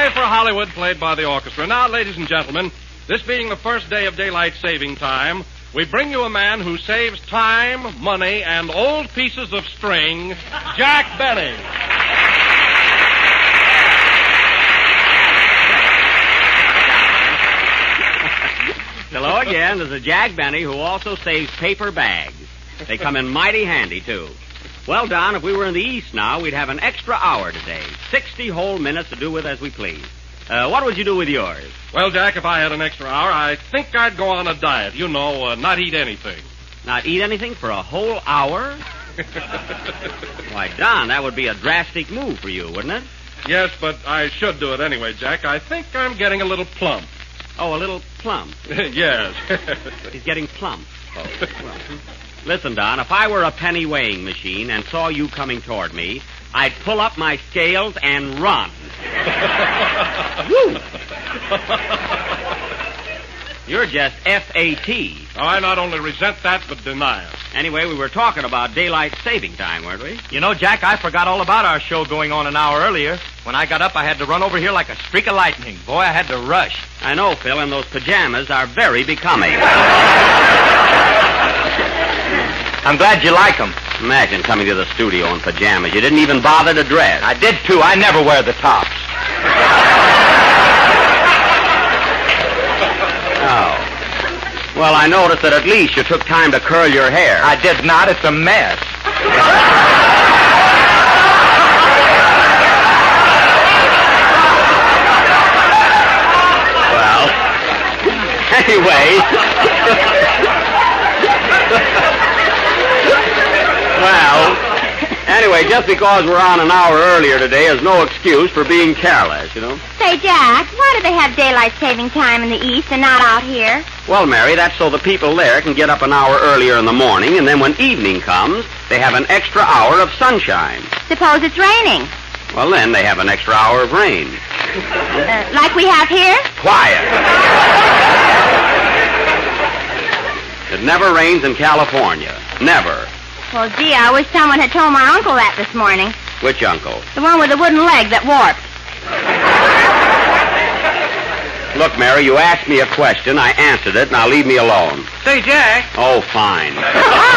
Hooray for Hollywood, played by the orchestra. Now, ladies and gentlemen, this being the first day of daylight saving time, we bring you a man who saves time, money, and old pieces of string, Jack Benny. Hello again. This is Jack Benny, who also saves paper bags. They come in mighty handy, too. Well, Don, if we were in the East now, we'd have an extra hour today. 60 whole minutes to do with as we please. What would you do with yours? Well, Jack, if I had an extra hour, I think I'd go on a diet. You know, not eat anything. Not eat anything for a whole hour? Why, Don, that would be a drastic move for you, wouldn't it? Yes, but I should do it anyway, Jack. I think I'm getting a little plump. Oh, a little plump. Yes. He's getting plump. Oh, well. Listen, Don, if I were a penny weighing machine and saw you coming toward me, I'd pull up my scales and run. Woo! You're just F-A-T. Oh, I not only resent that, but deny it. Anyway, we were talking about daylight saving time, weren't we? You know, Jack, I forgot all about our show going on an hour earlier. When I got up, I had to run over here like a streak of lightning. Boy, I had to rush. I know, Phil, and those pajamas are very becoming. I'm glad you like them. Imagine coming to the studio in pajamas. You didn't even bother to dress. I did, too. I never wear the tops. Oh. Well, I noticed that at least you took time to curl your hair. I did not. It's a mess. Well, anyway. Anyway, just because we're on an hour earlier today is no excuse for being careless, you know. Say, Jack, why do they have daylight saving time in the East and not out here? Well, Mary, that's so the people there can get up an hour earlier in the morning, and then when evening comes, they have an extra hour of sunshine. Suppose it's raining. Well, then they have an extra hour of rain. Like we have here? Quiet. It never rains in California. Never. Well, gee, I wish someone had told my uncle that this morning. Which uncle? The one with the wooden leg that warped. Look, Mary, you asked me a question, I answered it, now leave me alone. Say, Jack. Oh, fine.